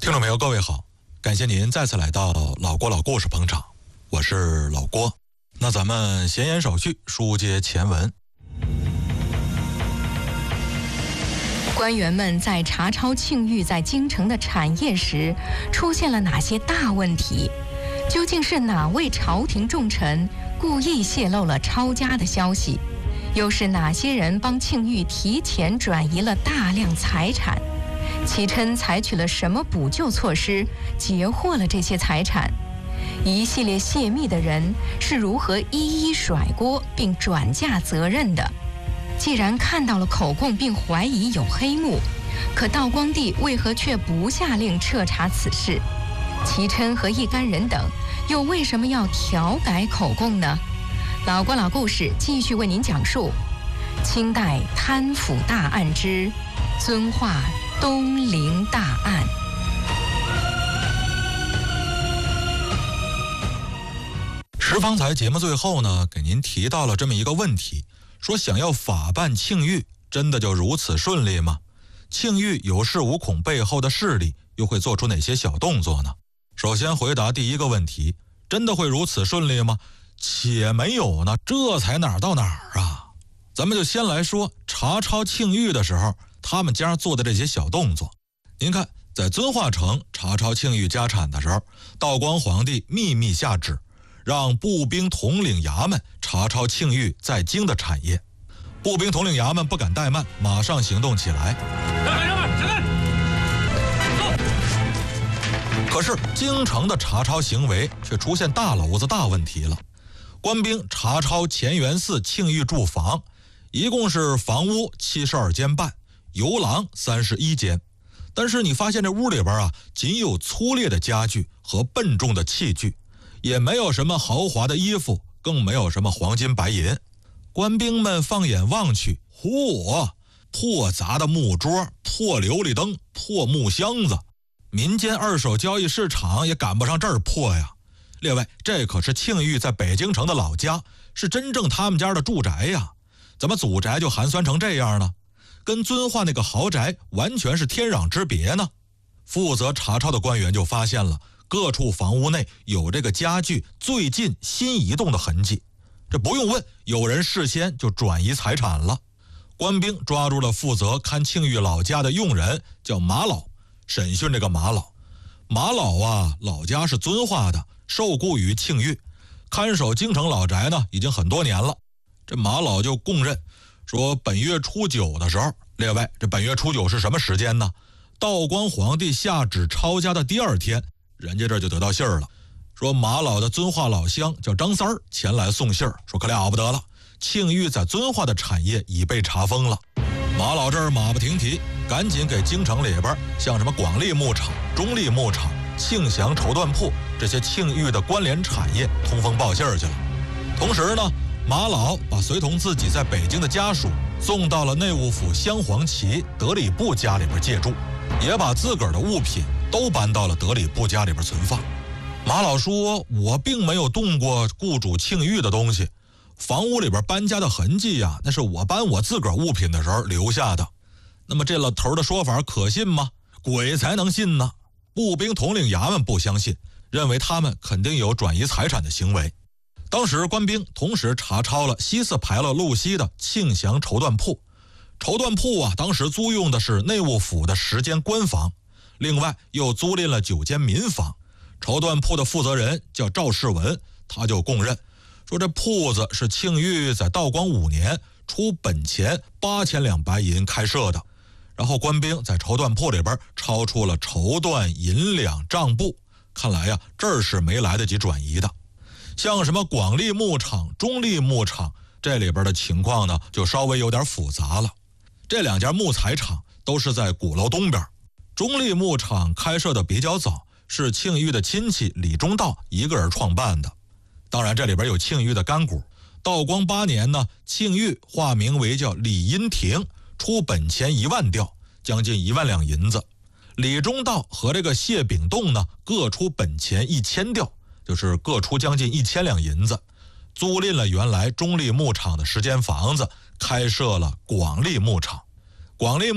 听众朋友，各位好，感谢您再次来到老郭老故事捧场，我是老郭。那咱们闲言少叙，书接前文。 官员们在查抄庆玉在京城的产业时，出现了哪些大问题？究竟是哪位朝廷重臣故意泄露了抄家的消息？又是哪些人帮庆玉提前转移了大量财产？其琛采取了什么补救措施，截获了这些财产？一系列泄密的人是如何一一甩锅并转嫁责任的？既然看到了口供并怀疑有黑幕，可道光帝为何却不下令彻查此事？其琛和一干人等又为什么要调改口供呢？老郭老故事继续为您讲述清代贪腐大案之遵化东陵大案。 方才节目最后呢，给您提到了这么一个问题，说想要法办庆玉，真的就如此顺利吗？庆玉有恃无恐背后的势力又会做出哪些小动作呢？首先回答第一个问题，真的会如此顺利吗？且没有呢，这才哪儿到哪儿啊？咱们就先来说查抄庆玉的时候，他们家做的这些小动作。您看，在遵化城查抄庆玉家产的时候，道光皇帝秘密下旨，让步兵统领衙门查抄庆玉在京的产业。步兵统领衙门不敢怠慢，马上行动起来。可是京城的查抄行为却出现大娄子大问题了。官兵查抄乾元寺庆玉住房，一共是房屋72间半，游廊31间。但是你发现这屋里边仅有粗劣的家具和笨重的器具，也没有什么豪华的衣服，更没有什么黄金白银。官兵们放眼望去，破杂的木桌、破琉璃灯、破木箱子，民间二手交易市场也赶不上这儿破呀。列位，这可是庆玉在北京城的老家，是真正他们家的住宅呀，怎么祖宅就寒酸成这样呢？跟遵化那个豪宅完全是天壤之别呢。负责查抄的官员就发现了各处房屋内有这个家具最近新移动的痕迹，这不用问，有人事先就转移财产了。官兵抓住了负责看庆玉老家的佣人，叫马老，审讯这个马老。马老老家是遵化的，受雇于庆玉，看守京城老宅呢已经很多年了。这马老就供认说，本月初9的时候，列位，这本月初9是什么时间呢？道光皇帝下旨抄家的第2天，人家这就得到信儿了，说马老的遵化老乡叫张三儿前来送信儿，说可了不得了，庆玉在遵化的产业已被查封了。马老这儿马不停蹄，赶紧给京城里边像什么广利牧场、中利牧场、庆祥绸缎铺这些庆玉的关联产业通风报信儿去了。同时呢，马老把随同自己在北京的家属送到了内务府镶黄旗德礼部家里边借住，也把自个儿的物品都搬到了德礼部家里边存放。马老说，我并没有动过雇主庆玉的东西，房屋里边搬家的痕迹那是我搬我自个儿物品的时候留下的。那么这老头的说法可信吗？鬼才能信呢。步兵统领衙门不相信，认为他们肯定有转移财产的行为。当时官兵同时查抄了西四牌楼路西的庆祥绸缎铺。绸缎铺当时租用的是内务府的10间官房，另外又租赁了9间民房。绸缎铺的负责人叫赵世文，他就供认说，这铺子是庆玉在道光5年出本钱8000两白银开设的。然后官兵在绸缎铺里边抄出了绸缎、银两、账簿，看来这是没来得及转移的。像什么广利牧场、中利牧场，这里边的情况呢就稍微有点复杂了。这2家木材厂都是在鼓楼东边，中利牧场开设的比较早，是庆玉的亲戚李中道一个人创办的。当然这里边有庆玉的干股。道光8年呢，庆玉化名为叫李荫廷，出本钱1万吊，将近1万两银子。李中道和这个谢秉栋呢，各出本钱1000吊，就是各出将近1000两银子，租赁了原来中利牧场的10间房子，开设了广利牧场。广利